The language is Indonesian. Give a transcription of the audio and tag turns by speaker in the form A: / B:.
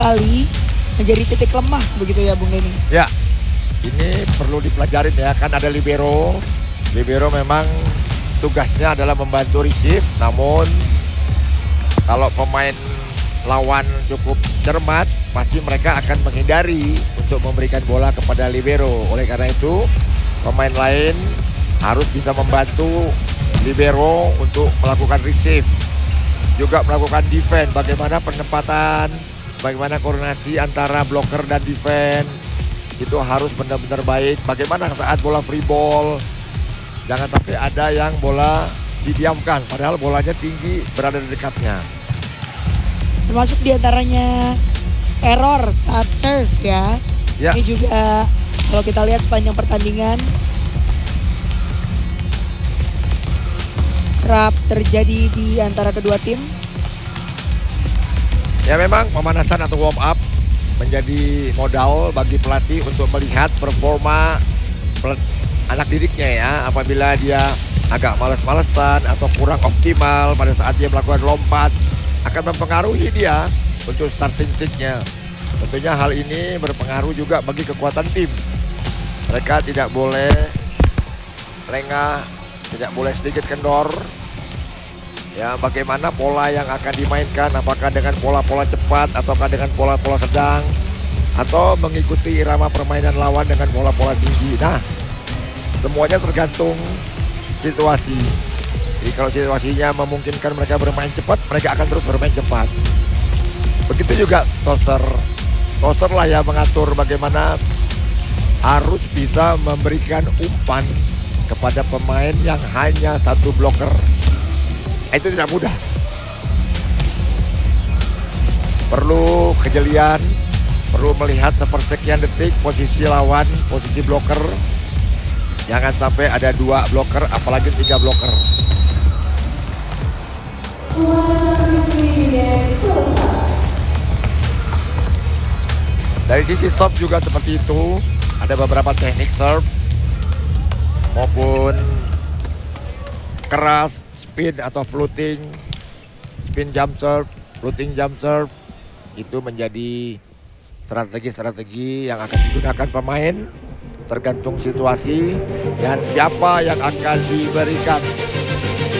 A: kali menjadi titik lemah begitu ya Bung Denny.
B: Ya, ini perlu dipelajarin ya, kan ada libero. Libero memang tugasnya adalah membantu receive, namun kalau pemain lawan cukup cermat, pasti mereka akan menghindari untuk memberikan bola kepada libero. Oleh karena itu, pemain lain harus bisa membantu libero untuk melakukan receive, juga melakukan defense. Bagaimana penempatan, bagaimana koordinasi antara blocker dan defense, itu harus benar-benar baik. Bagaimana saat bola free ball, jangan sampai ada yang bola didiamkan, padahal bolanya tinggi berada di dekatnya.
A: Termasuk diantaranya error saat serve ya. Ini juga kalau kita lihat sepanjang pertandingan kerap terjadi di antara kedua tim.
B: Ya memang pemanasan atau warm up menjadi modal bagi pelatih untuk melihat performa anak didiknya ya. Apabila dia agak males-malesan atau kurang optimal pada saat dia melakukan lompat, akan mempengaruhi dia untuk starting seat-nya. Tentunya hal ini berpengaruh juga bagi kekuatan tim. Mereka tidak boleh lengah, tidak boleh sedikit kendor. Ya, bagaimana pola yang akan dimainkan, apakah dengan pola-pola cepat ataukah dengan pola-pola sedang, atau mengikuti irama permainan lawan dengan pola-pola tinggi. Nah, semuanya tergantung situasi. Jadi kalau situasinya memungkinkan mereka bermain cepat, mereka akan terus bermain cepat. Begitu juga toaster. Toaster lah yang mengatur bagaimana harus bisa memberikan umpan kepada pemain yang hanya satu blocker. Itu tidak mudah. Perlu kejelian, perlu melihat sepersekian detik posisi lawan, posisi blocker. Jangan sampai ada 2 blocker, apalagi 3 blocker. Dari sisi serve juga seperti itu. Ada beberapa teknik serve maupun keras, spin atau floating, spin jump serve, floating jump serve. Itu menjadi strategi-strategi yang akan digunakan pemain tergantung situasi dan siapa yang akan diberikan